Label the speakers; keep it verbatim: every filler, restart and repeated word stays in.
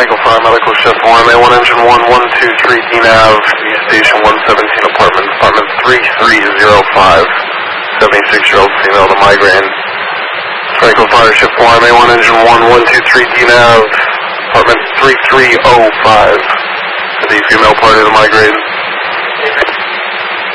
Speaker 1: Michael Fire Medical Chef one, A one Engine one, one two three Dean Avenue, Station one seventeen Apartment, Apartment three three zero five, seventy-six-year-old female with a migraine. Michael Fire Chef one, A one Engine one, one two three Dean Avenue, Apartment three three zero five, the female part of the migraine.